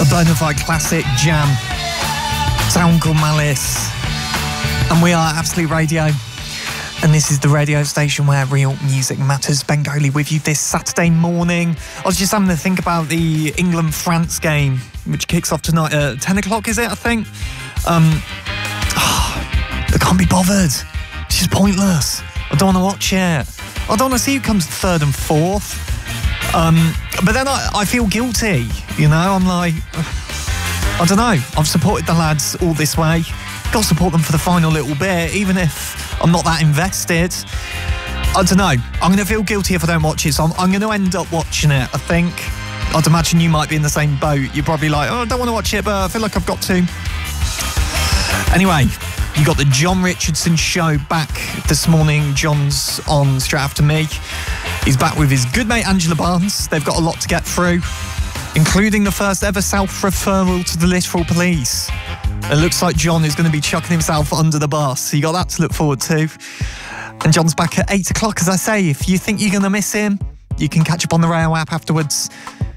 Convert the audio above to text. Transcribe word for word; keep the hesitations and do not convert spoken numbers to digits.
A bona fide classic jam. Sound called Malice. And we are Absolute Radio. And this is the radio station where real music matters. Bengali with you this Saturday morning. I was just having to think about the England-France game, which kicks off tonight at ten o'clock, is it, I think? Um, oh, I can't be bothered. It's just pointless. I don't want to watch it. I don't want to see who comes third and fourth. Um, but then I, I feel guilty, you know? I'm like, I don't know. I've supported the lads all this way. Got to support them for the final little bit, even if I'm not that invested. I don't know. I'm going to feel guilty if I don't watch it, so I'm, I'm going to end up watching it, I think. I'd imagine you might be in the same boat. You're probably like, oh, I don't want to watch it, but I feel like I've got to. Anyway, you got the John Richardson show back this morning. John's on straight after me. He's back with his good mate Angela Barnes. They've got a lot to get through, including the first ever self-referral to the literal police. It looks like John is going to be chucking himself under the bus, so you got that to look forward to. And John's back at eight o'clock, as I say. If you think you're going to miss him, you can catch up on the Rail app afterwards.